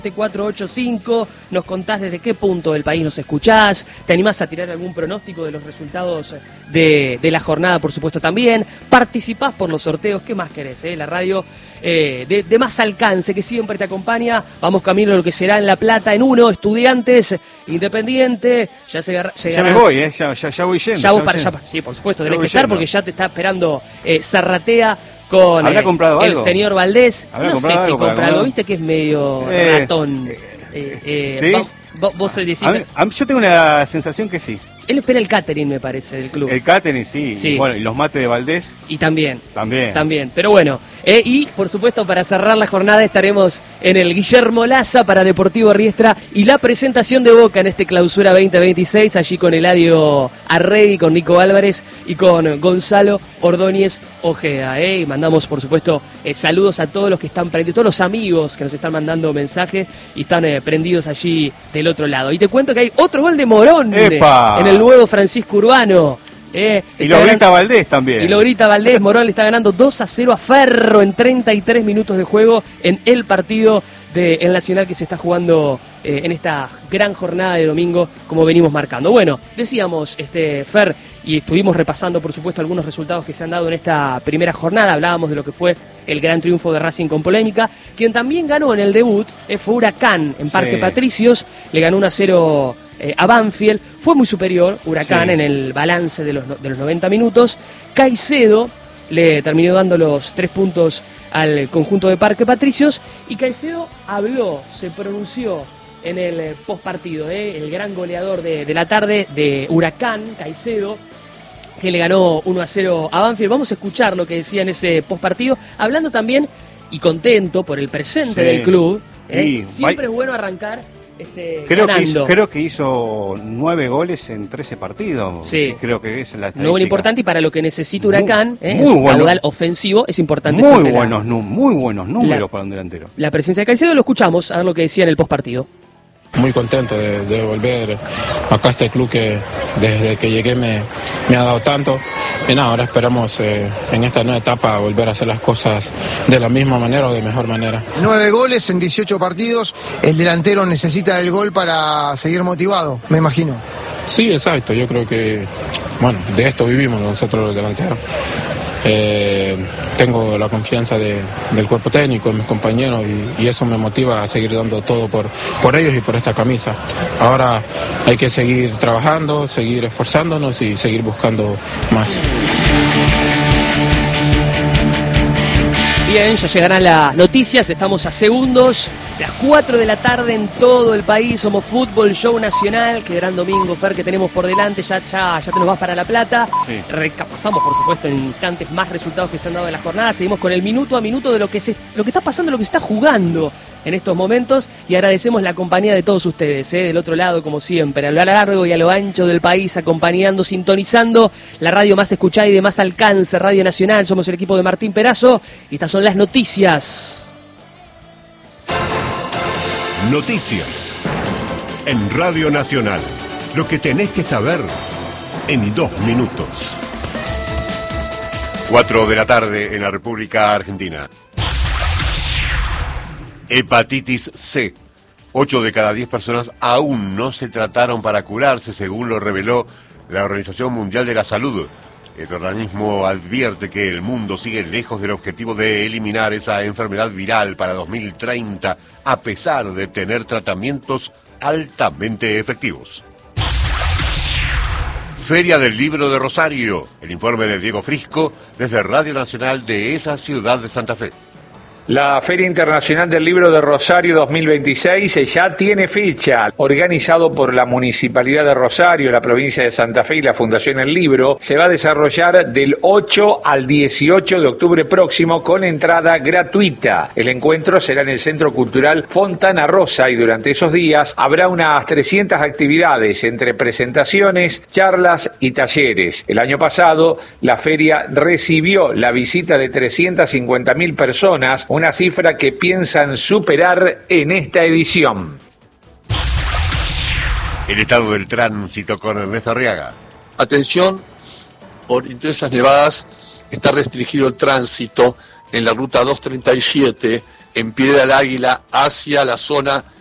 485, nos contás desde qué punto del país nos escuchás, te animás a tirar algún pronóstico de los resultados de la jornada, por supuesto también, participás por los sorteos, ¿qué más querés? La radio de más alcance que siempre te acompaña, vamos camino a lo que será en La Plata en 1, Estudiantes, Independiente, ya se llegará... Ya me voy, ya voy yendo. Ya vos para allá, sí, por supuesto, tenés que estar porque ya te está esperando Zarratea con el señor Valdés. No sé si compra algo, viste que es medio ratón. ¿Sí? Vos decís... yo tengo una sensación que sí. Él espera el catering, me parece, del club. El catering, sí. Y, bueno, y los mates de Valdés. Y también. Pero bueno, y por supuesto para cerrar la jornada estaremos en el Guillermo Laza para Deportivo Riestra y la presentación de Boca en este Clausura 2026, allí con Eladio Arregui, con Nico Álvarez y con Gonzalo Ordóñez Ojeda. Y mandamos por supuesto saludos a todos los que están prendidos, todos los amigos que nos están mandando mensajes y están prendidos allí del otro lado. Y te cuento que hay otro gol de Morón en el nuevo Francisco Urbano. Y lo grita Valdés también. Y lo grita Valdés. Morón le está ganando 2-0 a Ferro en 33 minutos de juego en el partido del Nacional que se está jugando en esta gran jornada de domingo, como venimos marcando. Bueno, decíamos, Fer, y estuvimos repasando, por supuesto, algunos resultados que se han dado en esta primera jornada. Hablábamos de lo que fue el gran triunfo de Racing con polémica. Quien también ganó en el debut fue Huracán en Parque Patricios. Le ganó 1-0 a Banfield. Fue muy superior Huracán en el balance de los 90 minutos. Caicedo le terminó dando los 3 puntos al conjunto de Parque Patricios. Y Caicedo habló, se pronunció en el postpartido, el gran goleador de la tarde de Huracán, Caicedo, que le ganó 1-0 a Banfield. Vamos a escuchar lo que decía en ese postpartido, hablando también y contento por el presente del club. Siempre es bueno arrancar ganando. Creo que hizo 9 goles en 13 partidos. Sí. Creo que es la estadística. Muy importante y para lo que necesita Huracán, en su caudal ofensivo, es importante. Muy buenos números para un delantero. La presencia de Caicedo, lo escuchamos, a ver lo que decía en el postpartido. Muy contento de volver acá a este club que desde que llegué me ha dado tanto. Y nada, ahora esperamos en esta nueva etapa volver a hacer las cosas de la misma manera o de mejor manera. 9 goles en 18 partidos, el delantero necesita el gol para seguir motivado, me imagino. Sí, exacto, yo creo que, bueno, de esto vivimos nosotros los delanteros. Tengo la confianza del cuerpo técnico, de mis compañeros y eso me motiva a seguir dando todo por ellos y por esta camisa. Ahora hay que seguir trabajando, seguir esforzándonos y seguir buscando más. Bien, ya llegarán las noticias, estamos a segundos, las 4 de la tarde en todo el país, somos Fútbol Show Nacional, qué gran domingo, Fer, que tenemos por delante, ya te nos vas para La Plata, recapasamos por supuesto en instantes más resultados que se han dado en la jornada, seguimos con el minuto a minuto de lo que está pasando, lo que se está jugando en estos momentos y agradecemos la compañía de todos ustedes, del otro lado como siempre, a lo largo y a lo ancho del país, acompañando, sintonizando la radio más escuchada y de más alcance, Radio Nacional, somos el equipo de Martín Perazo y estas son las noticias. Noticias en Radio Nacional, lo que tenés que saber en 2 minutos. 4 de la tarde en la República Argentina. Hepatitis C. 8 de cada 10 personas aún no se trataron para curarse, según lo reveló la Organización Mundial de la Salud. El organismo advierte que el mundo sigue lejos del objetivo de eliminar esa enfermedad viral para 2030, a pesar de tener tratamientos altamente efectivos. Feria del Libro de Rosario. El informe de Diego Frisco desde Radio Nacional de esa ciudad de Santa Fe. La Feria Internacional del Libro de Rosario 2026 ya tiene fecha. Organizado por la Municipalidad de Rosario, la provincia de Santa Fe y la Fundación El Libro, se va a desarrollar del 8 al 18 de octubre próximo con entrada gratuita. El encuentro será en el Centro Cultural Fontana Rosa y durante esos días habrá unas 300 actividades entre presentaciones, charlas y talleres. El año pasado, la feria recibió la visita de 350.000 personas, una cifra que piensan superar en esta edición. El estado del tránsito con Ernesto Arriaga. Atención, por intensas nevadas está restringido el tránsito en la ruta 237 en Piedra del Águila hacia la zona